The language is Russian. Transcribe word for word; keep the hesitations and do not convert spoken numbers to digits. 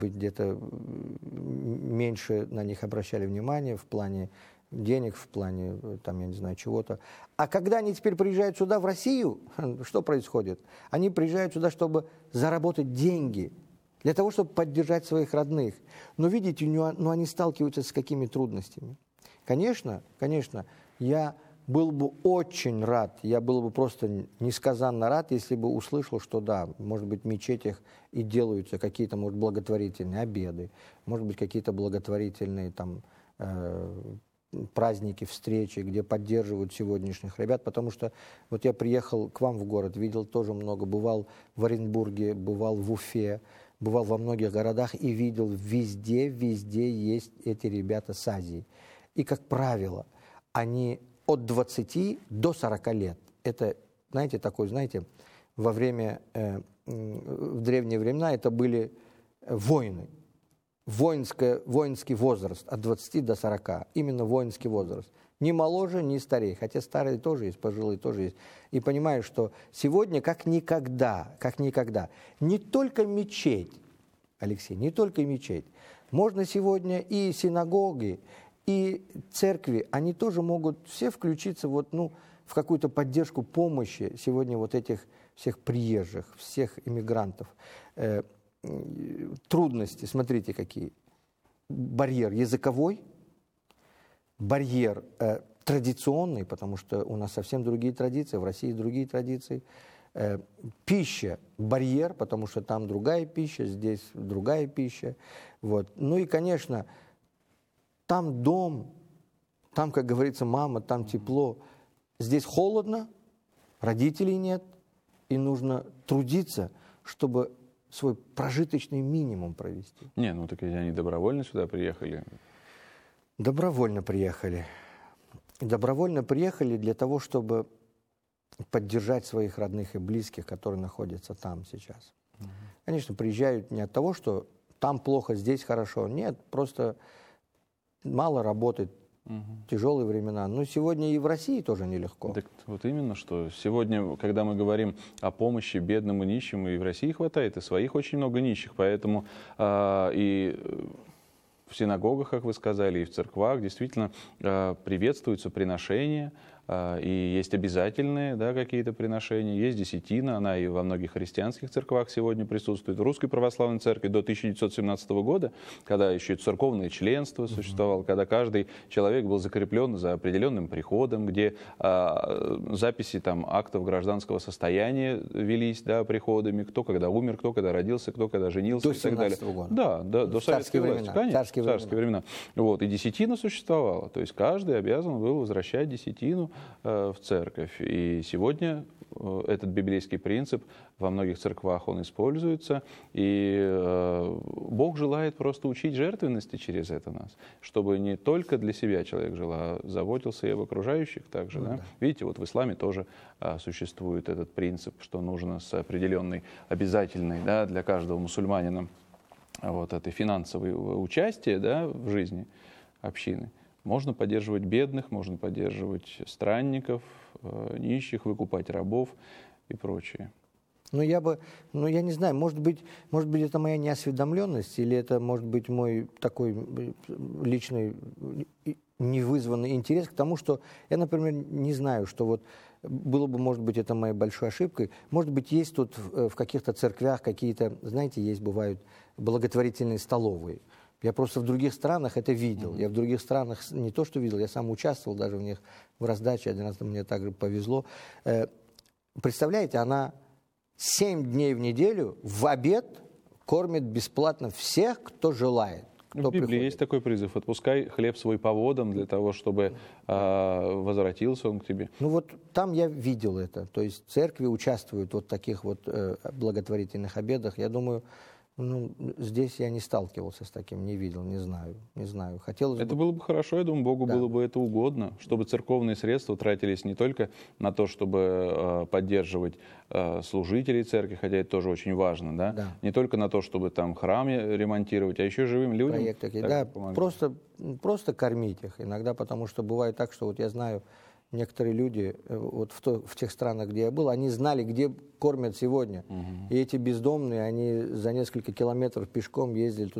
быть, где-то меньше на них обращали внимание в плане денег, в плане, там, я не знаю, чего-то. А когда они теперь приезжают сюда, в Россию, что происходит? Они приезжают сюда, чтобы заработать деньги, для того, чтобы поддержать своих родных. Но видите, ну, они сталкиваются с какими трудностями. Конечно, конечно, я был бы очень рад, я был бы просто несказанно рад, если бы услышал, что да, может быть, в мечетях и делаются какие-то, может, благотворительные обеды, может быть, какие-то благотворительные там э, праздники, встречи, где поддерживают сегодняшних ребят, потому что вот я приехал к вам в город, видел тоже много, бывал в Оренбурге, бывал в Уфе, бывал во многих городах и видел, везде, везде есть эти ребята с Азии. И, как правило, они от двадцати до сорока лет. Это, знаете, такой, знаете, во время, э, в древние времена это были воины. Воинское, воинский возраст от двадцати до сорока. Именно воинский возраст. Ни моложе, ни старее. Хотя старые тоже есть, пожилые тоже есть. И понимаю, что сегодня как никогда, как никогда, не только мечеть, Алексей, не только мечеть. Можно сегодня и синагоги, и церкви, они тоже могут все включиться вот, ну, в какую-то поддержку помощи сегодня вот этих всех приезжих, всех иммигрантов. Э, трудности, смотрите какие. Барьер языковой, барьер э, традиционный, потому что у нас совсем другие традиции, в России другие традиции. Э, пища, барьер, потому что там другая пища, здесь другая пища. Вот. Ну и, конечно, там дом, там, как говорится, мама, там тепло. Здесь холодно, родителей нет, и нужно трудиться, чтобы свой прожиточный минимум провести. Не, ну так ведь они добровольно сюда приехали. Добровольно приехали. Добровольно приехали для того, чтобы поддержать своих родных и близких, которые находятся там сейчас. Угу. Конечно, приезжают не от того, что там плохо, здесь хорошо. Нет, просто мало работает, угу. Тяжелые времена. Но сегодня и в России тоже нелегко. Так вот именно, что сегодня, когда мы говорим о помощи бедным и нищим, и в России хватает, и своих очень много нищих, поэтому э, и в синагогах, как вы сказали, и в церквах действительно э, приветствуются приношения, э, и есть обязательные, да, какие-то приношения, есть десятина, она и во многих христианских церквах сегодня присутствует. В Русской Православной Церкви до тысяча девятьсот семнадцатого года, когда еще церковное членство существовало, mm-hmm. когда каждый человек был закреплен за определенным приходом, где э, записи там, актов гражданского состояния велись, да, приходами, кто когда умер, кто когда родился, кто когда женился до и так далее. Года. Да, до, до советской власти, конечно, царские, царские времена. Вот, и десятина существовала, то есть каждый обязан был возвращать десятину э, в церковь. И сегодня э, этот библейский принцип во многих церквах он используется, и э, Бог желает просто учить жертвенности через это нас, чтобы не только для себя человек жил, а заботился и об окружающих также. Ну, да? Да. Видите, вот в исламе тоже э, существует этот принцип, что нужно с определенной, обязательной, да, для каждого мусульманина вот этой финансовой участия, да, в жизни общины. Можно поддерживать бедных, можно поддерживать странников, э, нищих, выкупать рабов и прочее. Ну, я бы, ну, я не знаю, может быть, может быть, это моя неосведомленность, или это, может быть, мой такой личный невызванный интерес к тому, что я, например, не знаю, что вот было бы, может быть, это моей большой ошибкой. Может быть, есть тут в, в каких-то церквях какие-то, знаете, есть, бывают благотворительные столовые. Я просто в других странах это видел. Mm-hmm. Я в других странах не то, что видел, я сам участвовал даже в них в раздаче. Один раз мне также повезло. Э, представляете, она семь дней в неделю в обед кормит бесплатно всех, кто желает. Кто в Библии приходит. Есть такой призыв: отпускай хлеб свой по водам для того, чтобы э, возвратился он к тебе. Ну вот там я видел это. То есть церкви участвуют вот в таких вот э, благотворительных обедах. Я думаю, ну, здесь я не сталкивался с таким, не видел, не знаю, не знаю. Хотелось это бы... было бы хорошо, я думаю, Богу да. было бы это угодно, чтобы церковные средства тратились не только на то, чтобы э, поддерживать э, служителей церкви, хотя это тоже очень важно, да? Да. Не только на то, чтобы там храм ремонтировать, а еще живым людям. Проект такие, да, просто, просто кормить их иногда, потому что бывает так, что вот я знаю, некоторые люди вот в, то, в тех странах, где я был, они знали, где кормят сегодня. Угу. И эти бездомные, они за несколько километров пешком ездили туда.